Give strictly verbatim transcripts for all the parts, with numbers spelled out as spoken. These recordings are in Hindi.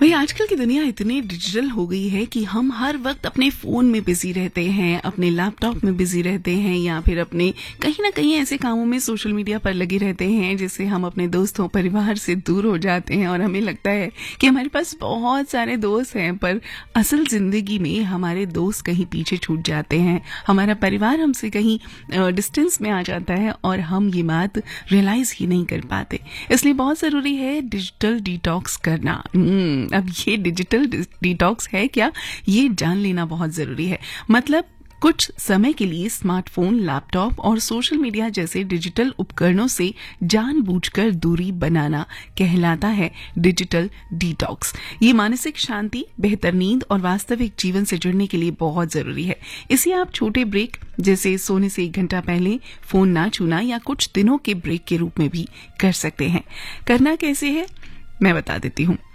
भाई आजकल की दुनिया इतनी डिजिटल हो गई है कि हम हर वक्त अपने फ़ोन में बिजी रहते हैं, अपने लैपटॉप में बिजी रहते हैं या फिर अपने कहीं ना कहीं ऐसे कामों में सोशल मीडिया पर लगे रहते हैं जिससे हम अपने दोस्तों परिवार से दूर हो जाते हैं और हमें लगता है कि हमारे पास बहुत सारे दोस्त हैं, पर असल ज़िंदगी में हमारे दोस्त कहीं पीछे छूट जाते हैं, हमारा परिवार हमसे कहीं डिस्टेंस में आ जाता है और हम ये बात रियलाइज़ ही नहीं कर पाते। इसलिए बहुत ज़रूरी है डिजिटल डिटॉक्स करना। अब ये डिजिटल डिटॉक्स है क्या, ये जान लेना बहुत ज़रूरी है। मतलब कुछ समय के लिए स्मार्टफोन, लैपटॉप और सोशल मीडिया जैसे डिजिटल उपकरणों से जानबूझकर दूरी बनाना कहलाता है डिजिटल डिटॉक्स। ये मानसिक शांति, बेहतर नींद और वास्तविक जीवन से जुड़ने के लिए बहुत ज़रूरी है। इसे आप छोटे ब्रेक जैसे सोने से एक घंटा पहले फ़ोन ना छूना या कुछ दिनों के ब्रेक के रूप में भी कर सकते हैं। करना कैसे है मैं बता देती हूँ।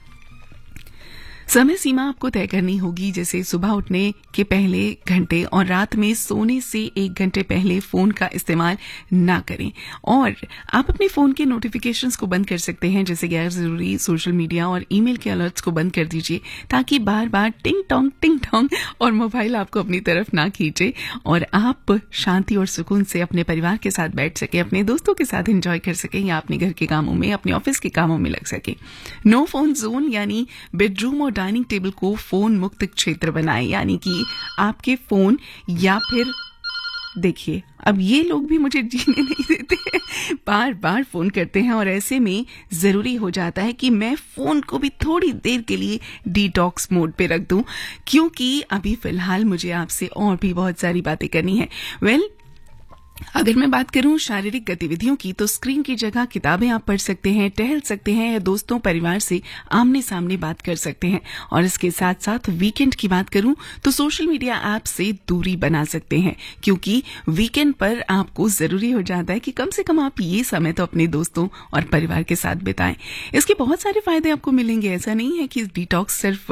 समय सीमा आपको तय करनी होगी, जैसे सुबह उठने के पहले घंटे और रात में सोने से एक घंटे पहले फ़ोन का इस्तेमाल ना करें। और आप अपने फ़ोन के नोटिफिकेशंस को बंद कर सकते हैं, जैसे गैर ज़रूरी सोशल मीडिया और ईमेल के अलर्ट्स को बंद कर दीजिए ताकि बार बार टिंग टोंग टिंग टोंग और मोबाइल आपको अपनी तरफ ना खींचे और आप शांति और सुकून से अपने परिवार के साथ बैठ सकें, अपने दोस्तों के साथ एंजॉय कर सकें या अपने घर के कामों में, अपने ऑफिस के कामों में लग सकें। नो फोन जोन यानी बेडरूम और डाइनिंग टेबल को फोन मुक्त क्षेत्र बनाएं, यानी कि आपके फोन या फिर देखिए अब ये लोग भी मुझे जीने नहीं देते, बार बार फोन करते हैं और ऐसे में जरूरी हो जाता है कि मैं फोन को भी थोड़ी देर के लिए डिटॉक्स मोड पे रख दूं, क्योंकि अभी फिलहाल मुझे आपसे और भी बहुत सारी बातें करनी है। वेल well, अगर मैं बात करूं शारीरिक गतिविधियों की, तो स्क्रीन की जगह किताबें आप पढ़ सकते हैं, टहल सकते हैं या दोस्तों परिवार से आमने सामने बात कर सकते हैं। और इसके साथ साथ वीकेंड की बात करूं तो सोशल मीडिया ऐप से दूरी बना सकते हैं, क्योंकि वीकेंड पर आपको जरूरी हो जाता है कि कम से कम आप ये समय तो अपने दोस्तों और परिवार के साथ बिताएं। इसके बहुत सारे फायदे आपको मिलेंगे। ऐसा नहीं है कि डिटॉक्स सिर्फ